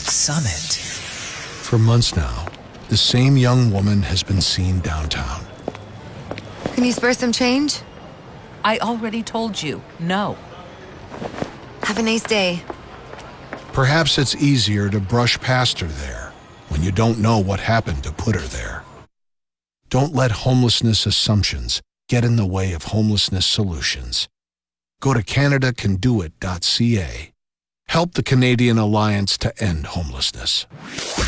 Summit. For months now, the same young woman has been seen downtown. Can you spare some change? I already told you, no. Have a nice day. Perhaps it's easier to brush past her there when you don't know what happened to put her there. Don't let homelessness assumptions get in the way of homelessness solutions. Go to CanadaCanDoIt.ca. Help the Canadian Alliance to End Homelessness.